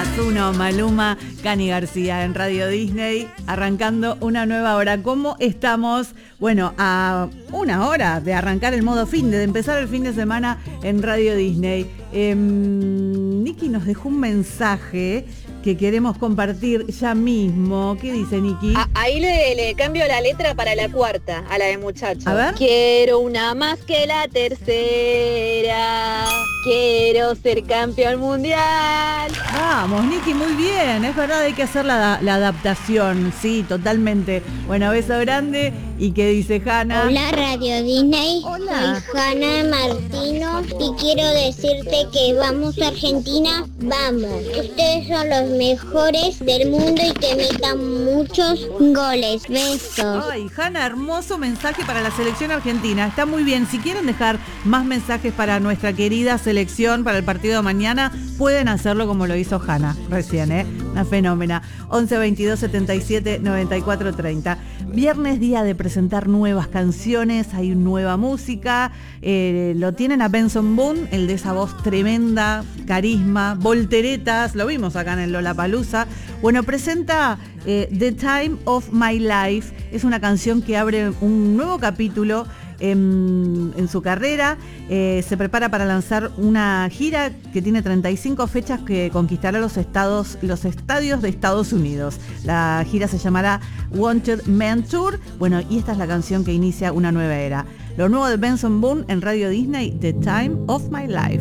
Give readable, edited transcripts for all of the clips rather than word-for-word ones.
Asuno, Maluma, Cani García en Radio Disney, arrancando una nueva hora. ¿Cómo estamos? Bueno, a una hora de arrancar el modo fin, de empezar el fin de semana en Radio Disney. Nicky nos dejó un mensaje que queremos compartir ya mismo. ¿Qué dice Nicky? Ahí le cambio la letra para la cuarta, a la de muchacho. A ver. Quiero una más que la tercera. Quiero ser campeón mundial. Vamos, Nicky, muy bien. Es verdad, hay que hacer la adaptación. Sí, totalmente. Bueno, beso grande. ¿Y qué dice Hanna? Hola Radio Disney, Hola. soy Hanna Martino y quiero decirte que vamos a Argentina, vamos. Ustedes son los mejores del mundo y que metan muchos goles. Besos. Ay, Hanna, hermoso mensaje para la selección argentina. Está muy bien. Si quieren dejar más mensajes para nuestra querida selección, para el partido de mañana, pueden hacerlo como lo hizo Hanna recién, una fenómena. 11 22 77 94 30. Viernes, día de presentar nuevas canciones, hay nueva música. Lo tienen a Benson Boone, el de esa voz tremenda, carisma, volteretas, lo vimos acá en el Lollapalooza. Bueno, presenta The Time of My Life, es una canción que abre un nuevo capítulo en su carrera. Se prepara para lanzar una gira que tiene 35 fechas que conquistará los estadios de Estados Unidos. La gira se llamará Wanted Man Tour. Bueno, y esta es la canción que inicia una nueva era. Lo nuevo de Benson Boone en Radio Disney, The Time of My Life.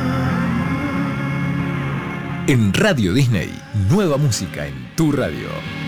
En Radio Disney, nueva música en tu radio.